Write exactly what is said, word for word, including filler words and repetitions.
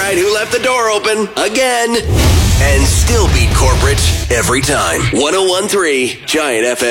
night who left the door open again and still beat corporate every time. one oh one point three Giant F M.